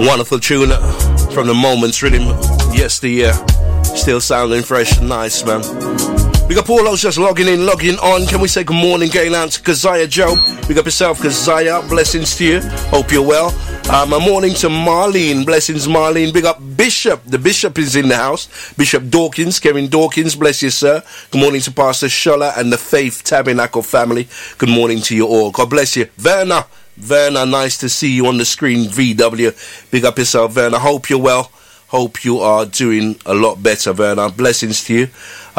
Wonderful tune from the Moments Rhythm. Yesteryear. Still sounding fresh and nice, man. We got Paulo's just logging in, logging on. Can we say good morning, getting out to Keziah Job? We got yourself, Keziah. Blessings to you. Hope you're well. A morning to Marlene. Blessings, Marlene. Big up Bishop. The Bishop is in the house. Bishop Dawkins, Kevin Dawkins. Bless you, sir. Good morning to Pastor Shola and the Faith Tabernacle family. Good morning to you all. God bless you. Werner, nice to see you on the screen. VW. Big up yourself, Werner. Hope you're well. Hope you are doing a lot better, Werner. Blessings to you.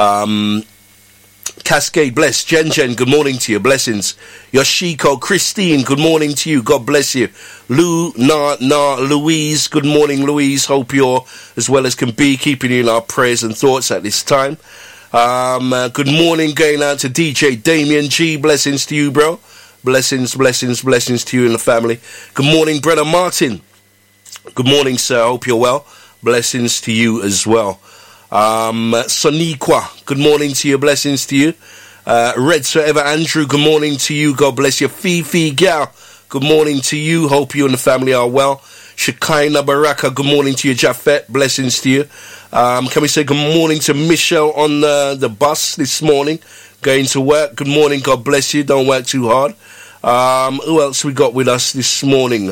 Cascade, bless. Jen, good morning to you. Blessings. Yoshiko, Christine, good morning to you. God bless you. Louise, good morning, Louise. Hope you're as well as can be, keeping you in our prayers and thoughts at this time. Good morning, going out to DJ Damien G. Blessings to you, bro. Blessings to you and the family. Good morning, Brother Martin. Good morning, sir. Hope you're well. Blessings to you as well. Soniqua, good morning to you. Blessings to you. Red Forever Andrew, good morning to you. God bless you. Fifi Gal, good morning to you. Hope you and the family are well. Shekinah Baraka, good morning to you. Jafet, blessings to you. Can we say good morning to Michelle on the bus this morning, going to work? Good morning, God bless you. Don't work too hard. Who else we got with us this morning?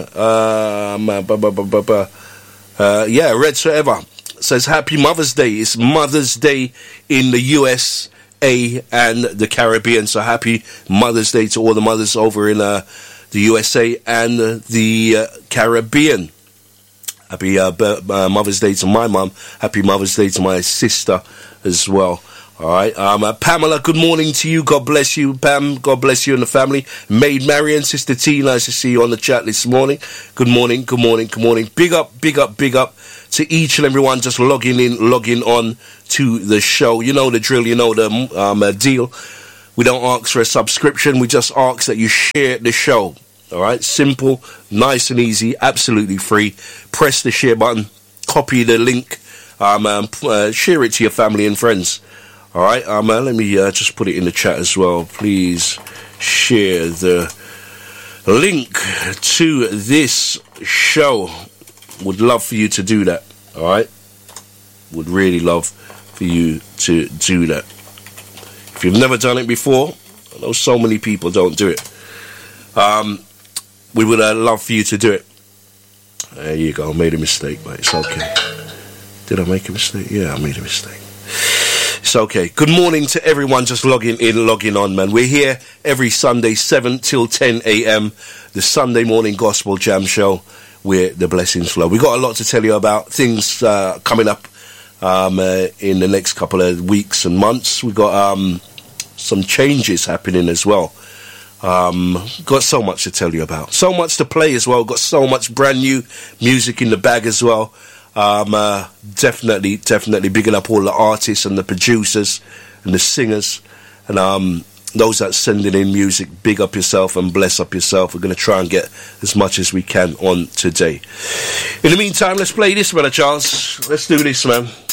Red Forever says Happy Mother's Day. It's Mother's Day in the USA and the Caribbean, so happy Mother's Day to all the mothers over in the USA and the Caribbean. Happy Mother's Day to my mum. Happy Mother's Day to my sister as well. All right, Pamela, good morning to you. God bless you, Pam. God bless you and the family. Maid Marian, Sister T, nice to see you on the chat this morning. Good morning. Big up to each and everyone just logging on to the show. You know the drill, you know the deal. We don't ask for a subscription, we just ask that you share the show. All right, simple, nice and easy, absolutely free. Press the share button, copy the link, share it to your family and friends. All right, let me just put it in the chat as well. Please share the link to this show. Would love for you to do that. All right, would really love for you to do that. If you've never done it before, I know so many people don't do it. We would love for you to do it. There you go. I made a mistake, but it's okay. Did I make a mistake? Yeah, I made a mistake. It's okay. Good morning to everyone just logging on, man. We're here every Sunday, 7 till 10 a.m. The Sunday morning gospel jam show where the blessings flow. We got a lot to tell you about things coming up in the next couple of weeks and months. We got some changes happening as well. Got so much to tell you about. So much to play as well. Got so much brand new music in the bag as well. Definitely bigging up all the artists and the producers and the singers and those that sending in music. Big up yourself and bless up yourself. We're going to try and get as much as we can on today. In the meantime, let's play this, Brother Charles. Let's do this, man.